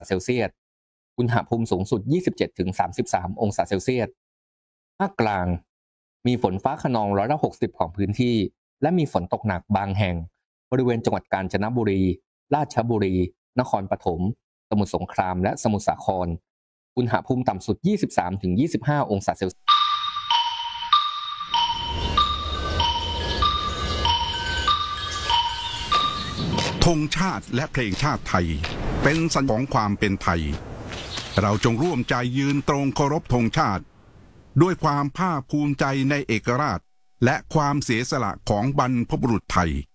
เซลเซียสอุณหภูมิสูงสุด 27-33 องศาเซลเซียสภาคกลางมีฝนฟ้าคะนอง60%ของพื้นที่และมีฝนตกหนักบางแห่งบริเวณจังหวัดกาญจนบุรีราชบุรีนครปฐมสมุทรสงครามและสมุทรสาครอุณหภูมิต่ำสุด 23-25 องศาเซลเซียสธงชาติและเพลงชาติไทยเป็นสัญลักษณ์ของความเป็นไทยเราจงร่วมใจยืนตรงเคารพธงชาติด้วยความภาคภูมิใจในเอกราชและความเสียสละของบรรพบุรุษไทย